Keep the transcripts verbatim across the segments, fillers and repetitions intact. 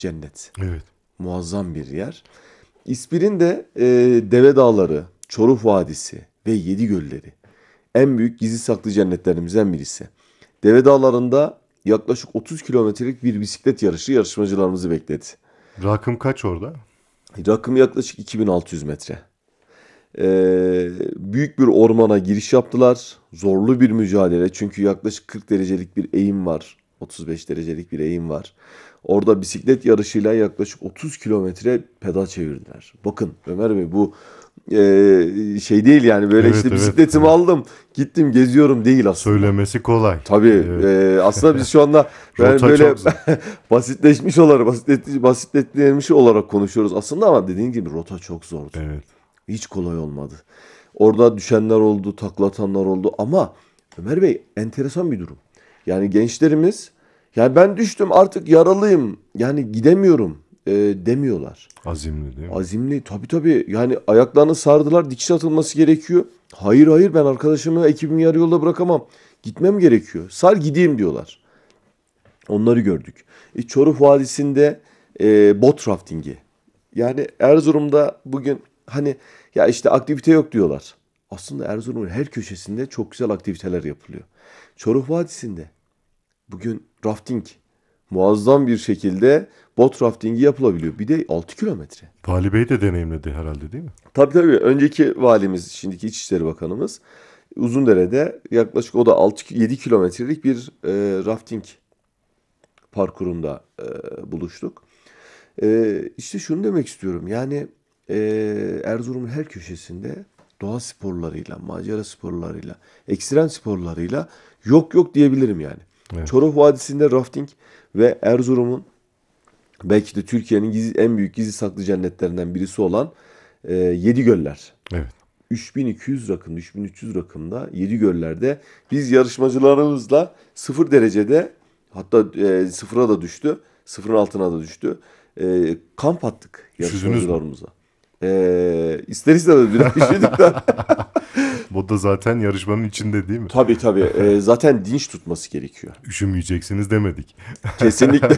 cennet. Evet. Muazzam bir yer. İspir'in de e, Deve Dağları, Çoruh Vadisi ve Yedi Gölleri en büyük gizli saklı cennetlerimizden birisi. Deve Dağları'nda yaklaşık otuz kilometrelik bir bisiklet yarışı yarışmacılarımızı bekledi. Rakım kaç orada? Rakım yaklaşık iki bin altı yüz metre. Ee, büyük bir ormana giriş yaptılar. Zorlu bir mücadele çünkü yaklaşık kırk derecelik bir eğim var. otuz beş derecelik bir eğim var. Orada bisiklet yarışıyla yaklaşık otuz kilometre pedal çevirdiler. Bakın Ömer Bey, bu e, şey değil yani, böyle Evet, işte evet, bisikletimi evet. aldım gittim geziyorum değil aslında. Söylemesi kolay. Tabii Evet. e, aslında biz şu anda yani Rota böyle çok zor. basitleşmiş olarak basitleş, basitleşmiş olarak konuşuyoruz aslında, ama dediğin gibi rota çok zordu. Evet. Hiç kolay olmadı. Orada düşenler oldu, takla atanlar oldu, ama Ömer Bey, enteresan bir durum. Yani gençlerimiz, yani ben düştüm artık yaralıyım yani gidemiyorum e, demiyorlar. Azimli değil mi? Azimli, tabii tabii, yani ayaklarını sardılar, dikiş atılması gerekiyor. Hayır hayır, ben arkadaşımı, ekibimi yarı yolda bırakamam. Gitmem gerekiyor. Sar gideyim diyorlar. Onları gördük. E, Çoruh Vadisi'nde e, bot raftingi. Yani Erzurum'da bugün hani ya işte aktivite yok diyorlar. Aslında Erzurum'un her köşesinde çok güzel aktiviteler yapılıyor. Çoruh Vadisi'nde bugün rafting muazzam bir şekilde bot raftingi yapılabiliyor. Bir de altı kilometre. Vali Bey de deneyimledi herhalde değil mi? Tabii tabii, önceki valimiz, şimdiki İçişleri Bakanımız Uzundere'de yaklaşık o da altı yedi kilometrelik bir e, rafting parkurunda e, buluştuk. E, işte şunu demek istiyorum. Yani e, Erzurum'un her köşesinde doğa sporlarıyla, macera sporlarıyla, ekstrem sporlarıyla yok yok diyebilirim yani. Evet. Çoruh Vadisi'nde rafting ve Erzurum'un belki de Türkiye'nin gizli, en büyük gizli saklı cennetlerinden birisi olan e, Yedigöller. Evet. üç bin iki yüz rakım, üç bin üç yüz rakımda Yedigöller'de biz yarışmacılarımızla sıfır derecede, hatta e, sıfıra da düştü, sıfırın altına da düştü. E, kamp attık Üşüdünüz mü? yarışmacılarımıza. E, ister istemez biraz üşüdük de. Bu da zaten yarışmanın içinde değil mi? Tabii tabii, e, zaten dinç tutması gerekiyor. Üşümeyeceksiniz demedik. Kesinlikle.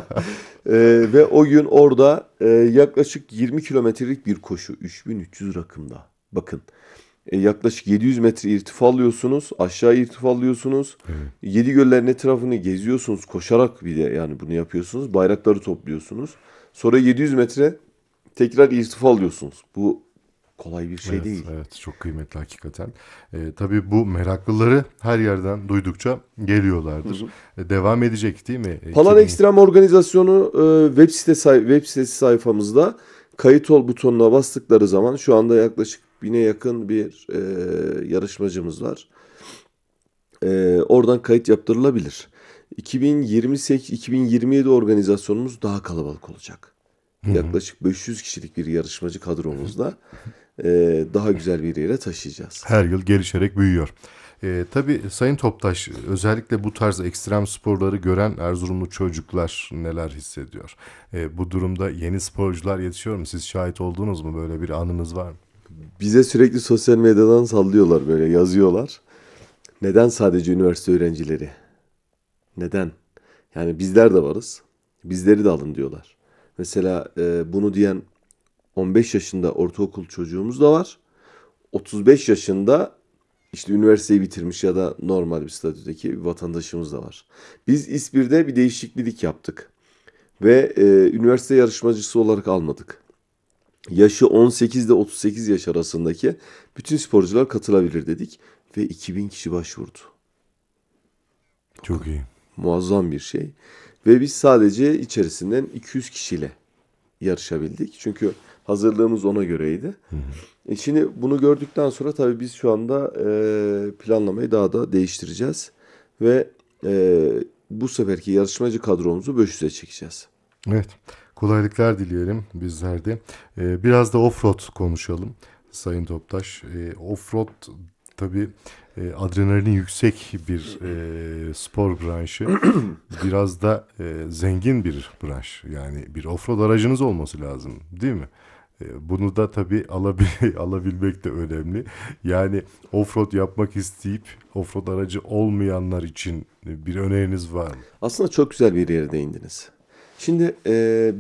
E, ve o gün orada e, yaklaşık yirmi kilometrelik bir koşu, üç bin üç yüz rakımda. Bakın. E, yaklaşık yedi yüz metre irtifa alıyorsunuz. Aşağı irtifa alıyorsunuz. Evet. Yedi göllerin etrafını geziyorsunuz. Koşarak bir de yani bunu yapıyorsunuz. Bayrakları topluyorsunuz. Sonra yedi yüz metre tekrar irtifa alıyorsunuz. Bu kolay bir şey Evet, değil. evet, çok kıymetli hakikaten. Ee, tabii bu meraklıları her yerden duydukça Hı geliyorlardır. hı. Ee, devam edecek değil mi? Palan iki bin. Ekstrem organizasyonu e, web site say- web sitesi sayfamızda kayıt ol butonuna bastıkları zaman şu anda yaklaşık bine yakın bir e, yarışmacımız var. Ee, oradan kayıt yaptırılabilir. iki bin yirmi sekiz iki bin yirmi yedi organizasyonumuz daha kalabalık olacak. Hı hı. Yaklaşık beş yüz kişilik bir yarışmacı kadromuzla e, daha güzel bir yere taşıyacağız. Her yıl gelişerek büyüyor. Ee, tabii Sayın Toptaş, özellikle bu tarz ekstrem sporları gören Erzurumlu çocuklar neler hissediyor? Ee, bu durumda yeni sporcular yetişiyor mu? Siz şahit oldunuz mu? Böyle bir anınız var mı? Bize sürekli sosyal medyadan sallıyorlar, böyle yazıyorlar. Neden sadece üniversite öğrencileri? Neden? Yani bizler de varız. Bizleri de alın diyorlar. Mesela e, bunu diyen on beş yaşında ortaokul çocuğumuz da var. otuz beş yaşında İşte üniversiteyi bitirmiş ya da normal bir statüdeki bir vatandaşımız da var. Biz İSPİR'de bir değişiklik yaptık ve e, üniversite yarışmacısı olarak almadık. Yaşı on sekiz ile otuz sekiz yaş arasındaki bütün sporcular katılabilir dedik ve iki bin kişi başvurdu. Bakın, Çok iyi. muazzam bir şey. Ve biz sadece içerisinden iki yüz kişiyle yarışabildik. Çünkü hazırlığımız ona göreydi. Hı hı. E şimdi bunu gördükten sonra tabii biz şu anda e, planlamayı daha da değiştireceğiz. Ve e, bu seferki yarışmacı kadromuzu beş yüze çekeceğiz. Evet, kolaylıklar dileyelim bizler de. Ee, biraz da offroad konuşalım Sayın Toptaş. Ee, offroad tabii e, adrenalin yüksek bir e, spor branşı. Biraz da e, zengin bir branş. Yani bir offroad aracınız olması lazım, değil mi? E, Bunu da tabii alabil alabilmek de önemli. Yani offroad yapmak isteyip offroad aracı olmayanlar için bir öneriniz var mı? Aslında çok güzel bir yere değindiniz. Şimdi e,